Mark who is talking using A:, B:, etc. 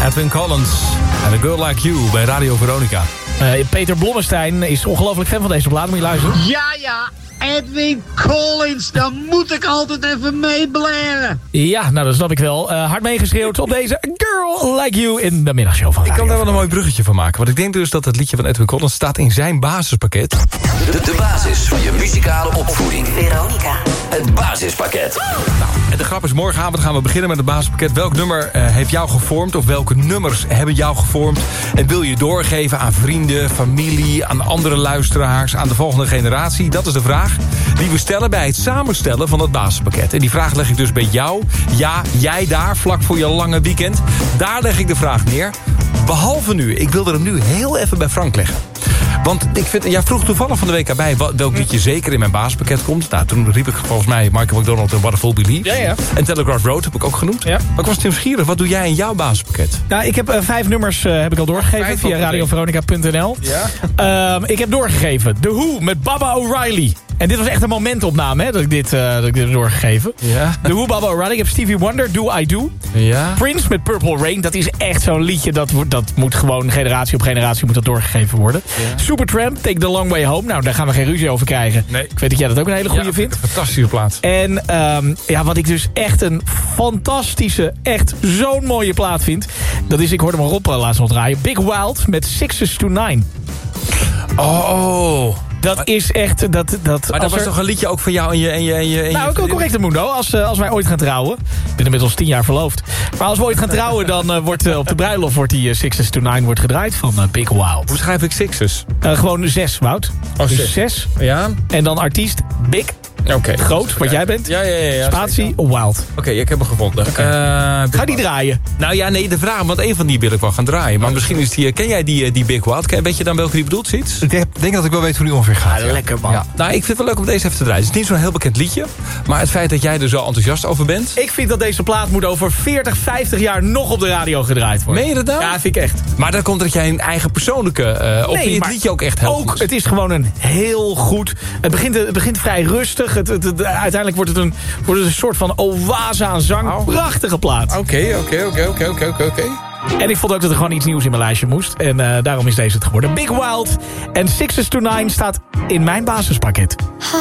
A: Edwin Collins en A Girl Like You bij Radio Veronica.
B: Peter Blommestein is ongelooflijk fan van deze plaat. Moet je luisteren?
C: Ja. Edwin Collins, dan moet ik altijd even meeblaren.
B: Ja, nou dat snap ik wel. Hard meegeschreeuwd op deze Girl Like You in de middagshow van Radio.
A: Ik kan daar wel een mooi bruggetje van maken. Want ik denk dus dat het liedje van Edwin Collins staat in zijn basispakket.
D: De basis van je muzikale opvoeding.
E: Veronica.
D: Het basispakket.
A: Nou, en de grap is, morgenavond gaan we beginnen met het basispakket. Welk nummer heeft jou gevormd? Of welke nummers hebben jou gevormd? En wil je doorgeven aan vrienden, familie, aan andere luisteraars, aan de volgende generatie? Dat is de vraag die we stellen bij het samenstellen van het basispakket. En die vraag leg ik dus bij jou. Ja, jij daar, vlak voor je lange weekend. Daar leg ik de vraag neer. Behalve nu, ik wilde hem nu heel even bij Frank leggen. Want jij vroeg toevallig van de week bij welk liedje zeker in mijn basispakket komt. Nou, toen riep ik volgens mij Michael McDonald en What a Fool Believes.
B: Ja.
A: En Telegraph Road heb ik ook genoeg.
B: Ja.
A: Maar ik was nieuwsgierig, wat doe jij in jouw basispakket?
B: Nou, ik heb 5 nummers heb ik al doorgegeven via radioveronica.nl.
A: Ja.
B: Ik heb doorgegeven The Who met Baba O'Reilly. En dit was echt een momentopname, hè, dat ik dit heb doorgegeven.
A: Ja.
B: The Who, Baba O'Reilly. Ik heb Stevie Wonder, Do I Do.
A: Ja.
B: Prince met Purple Rain. Dat is echt zo'n liedje, dat moet gewoon generatie op generatie moet dat doorgegeven worden. Ja. Supertramp, Take the Long Way Home. Nou, daar gaan we geen ruzie over krijgen.
A: Nee.
B: Ik weet dat jij dat ook een hele goede vindt.
A: Een fantastische plaat.
B: En wat ik dus echt een fantastische, echt zo'n mooie plaat vind. Dat is, ik hoorde hem Rob laatst nog draaien. Big Wild met 6 to 9.
A: Oh.
B: Dat is echt... Maar
A: dat was toch een liedje ook van jou en je
B: nou, ook correct, Mundo. Als wij ooit gaan trouwen... Ik ben inmiddels 10 jaar verloofd. Maar als we ooit gaan trouwen... dan wordt op de bruiloft wordt die 6 to 9 wordt gedraaid van Big Wild.
A: Hoe schrijf ik sixes?
B: Gewoon 6, Wout.
A: Oh,
B: dus 6.
A: Ja.
B: En dan artiest Big.
A: Oké.
B: Groot, wat jij bent.
A: Ja.
B: Spatie, Wild.
A: Oké, ik heb hem gevonden.
B: Ga je die draaien?
A: Nou ja, nee, de vraag, want een van die wil ik wel gaan draaien. Maar misschien is die... Ken jij die Big Wild? Weet je dan welke die bedoelt, Siets?
F: Ik denk dat ik wel weet hoe die ongeveer gaat.
B: Ja, lekker, man.
A: Ja. Nou, ik vind het wel leuk om deze even te draaien. Het is niet zo'n heel bekend liedje. Maar het feit dat jij er zo enthousiast over bent...
B: Ik vind dat deze plaat moet over 40, 50 jaar nog op de radio gedraaid worden.
A: Meen je dat nou?
B: Ja, vind ik echt.
A: Maar dat komt dat jij een eigen persoonlijke... of je het liedje ook echt helpt.
B: Ook, het is gewoon een heel goed... Het begint vrij rustig. Uiteindelijk wordt het een soort van oase aan zang.
A: Oh.
B: Prachtige plaat.
A: Oké.
B: En ik vond ook dat er gewoon iets nieuws in mijn lijstje moest. En daarom is deze het geworden. Big Wild en 6 to 9 staat in mijn basispakket.